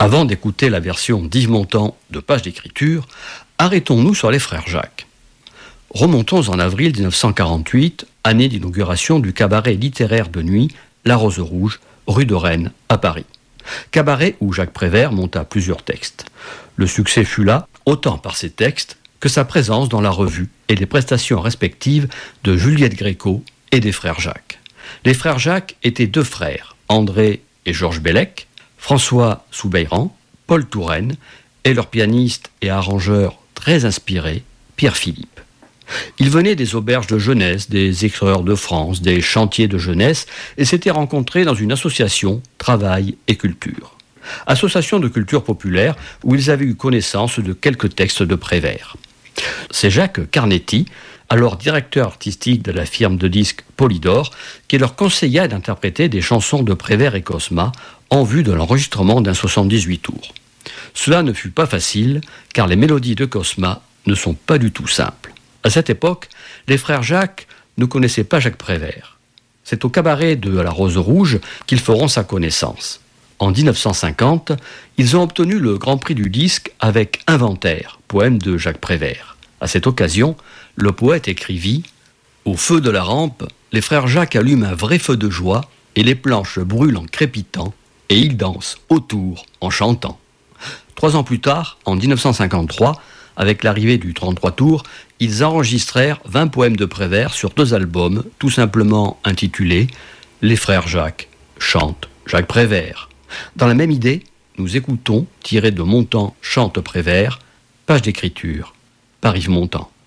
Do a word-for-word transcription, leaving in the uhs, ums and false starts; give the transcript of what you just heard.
Avant d'écouter la version d'Yves Montand de Page d'écriture, arrêtons-nous sur les frères Jacques. Remontons en avril dix-neuf cent quarante-huit, année d'inauguration du cabaret littéraire de nuit La Rose Rouge, rue de Rennes, à Paris. Cabaret où Jacques Prévert monta plusieurs textes. Le succès fut là, autant par ses textes que sa présence dans la revue et les prestations respectives de Juliette Gréco et des frères Jacques. Les frères Jacques étaient deux frères, André et Georges Bellec, François Soubeyran, Paul Touraine et leur pianiste et arrangeur très inspiré, Pierre Philippe. Ils venaient des auberges de jeunesse, des écrieurs de France, des chantiers de jeunesse et s'étaient rencontrés dans une association Travail et Culture. Association de culture populaire où ils avaient eu connaissance de quelques textes de Prévert. C'est Jacques Carnetti, alors directeur artistique de la firme de disques Polydor, qui leur conseilla d'interpréter des chansons de Prévert et Cosma en vue de l'enregistrement d'un soixante-dix-huit tours. Cela ne fut pas facile, car les mélodies de Cosma ne sont pas du tout simples. À cette époque, les frères Jacques ne connaissaient pas Jacques Prévert. C'est au cabaret de La Rose Rouge qu'ils feront sa connaissance. En dix-neuf cent cinquante, ils ont obtenu le Grand Prix du disque avec Inventaire, poème de Jacques Prévert. À cette occasion, le poète écrivit « Au feu de la rampe, les frères Jacques allument un vrai feu de joie et les planches brûlent en crépitant et ils dansent autour en chantant. » Trois ans plus tard, en dix-neuf cent cinquante-trois, avec l'arrivée du trente-trois tours, ils enregistrèrent vingt poèmes de Prévert sur deux albums, tout simplement intitulés « Les frères Jacques chantent Jacques Prévert ». Dans la même idée, nous écoutons, tiré de Montand chante Prévert, Page d'écriture, par Yves Montand.